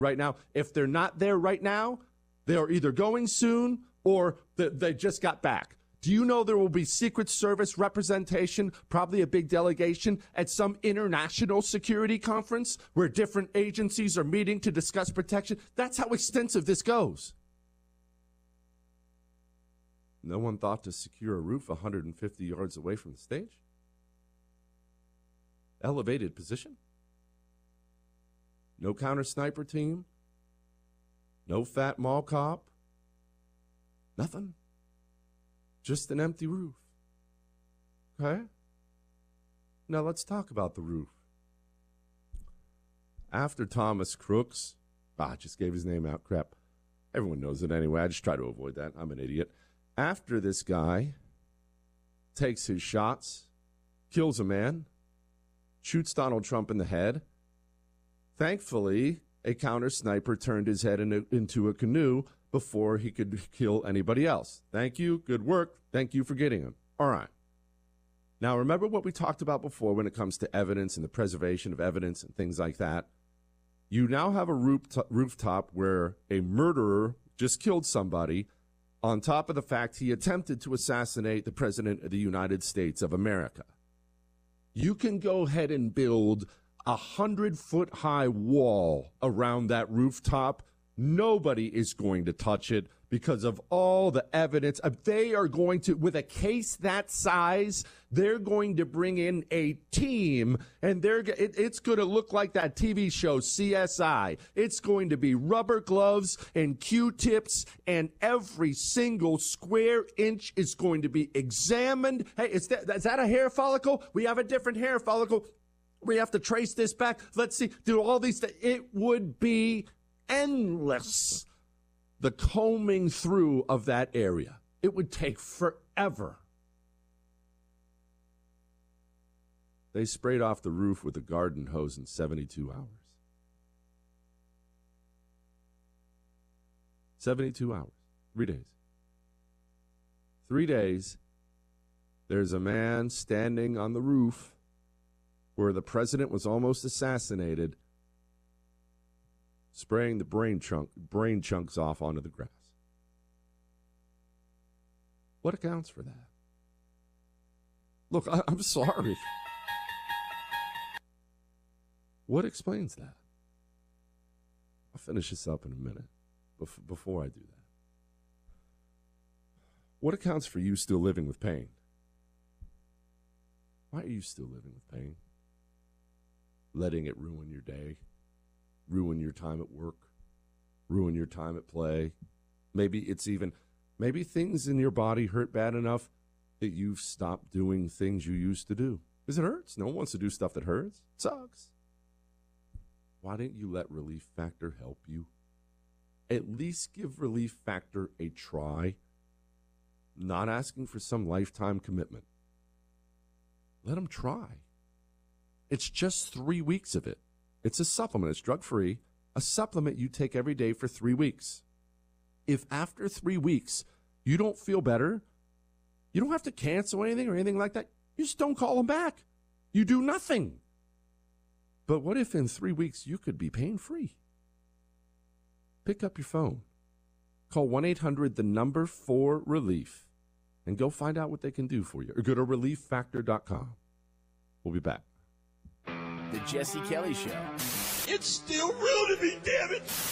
right now. If they're not there right now, they are either going soon or they just got back. Do you know there will be Secret Service representation, probably a big delegation, at some international security conference where different agencies are meeting to discuss protection? That's how extensive this goes. No one thought to secure a roof 150 yards away from the stage? Elevated position? No counter sniper team? No fat mall cop? Nothing? Just an empty roof. Okay? Now let's talk about the roof. After Thomas Crooks, I just gave his name out, crap. Everyone knows it anyway. I just try to avoid that. I'm an idiot. After this guy takes his shots, kills a man, shoots Donald Trump in the head, thankfully, a counter sniper turned his head into a canoe before he could kill anybody else. Thank you. Good work. Thank you for getting him. All right. Now, remember what we talked about before when it comes to evidence and the preservation of evidence and things like that? You now have a rooftop where a murderer just killed somebody on top of the fact he attempted to assassinate the President of the United States of America. You can go ahead and build a 100-foot-high wall around that rooftop. Nobody is going to touch it because of all the evidence. They are going to, with a case that size, they're going to bring in a team, and it's going to look like that TV show CSI. It's going to be rubber gloves and Q-tips, and every single square inch is going to be examined. Hey, is that a hair follicle? We have a different hair follicle. We have to trace this back. Let's see. Do all these things. It would be endless, the combing through of that area. It would take forever. They sprayed off the roof with a garden hose in 72 hours. 72 hours. 3 days. 3 days, there's a man standing on the roof where the president was almost assassinated, spraying the brain chunks off onto the grass. What accounts for that? Look, I'm sorry. What explains that? I'll finish this up in a minute before I do that. What accounts for you still living with pain? Why are you still living with pain? Letting it ruin your day, ruin your time at work, ruin your time at play. Maybe things in your body hurt bad enough that you've stopped doing things you used to do. Because it hurts. No one wants to do stuff that hurts. It sucks. Why didn't you let Relief Factor help you? At least give Relief Factor a try. Not asking for some lifetime commitment. Let them try. It's just 3 weeks of it. It's a supplement. It's drug-free. A supplement you take every day for 3 weeks. If after 3 weeks you don't feel better, you don't have to cancel anything or anything like that. You just don't call them back. You do nothing. But what if in 3 weeks you could be pain-free? Pick up your phone. Call 1-800-4RELIEF and go find out what they can do for you. Or go to ReliefFactor.com. We'll be back. The Jesse Kelly Show. It's still real to me, damn it!